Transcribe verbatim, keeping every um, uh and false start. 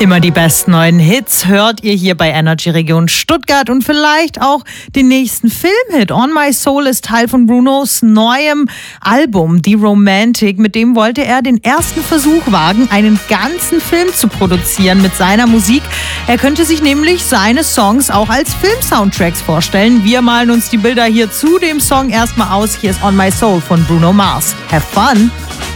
Immer die besten neuen Hits hört ihr hier bei Energy Region Stuttgart und vielleicht auch den nächsten Filmhit. On My Soul ist Teil von Brunos neuem Album, The Romantic. Mit dem wollte er den ersten Versuch wagen, einen ganzen Film zu produzieren mit seiner Musik. Er könnte sich nämlich seine Songs auch als Film-Soundtracks vorstellen. Wir malen uns die Bilder hier zu dem Song erstmal aus. Hier ist On My Soul von Bruno Mars. Have fun!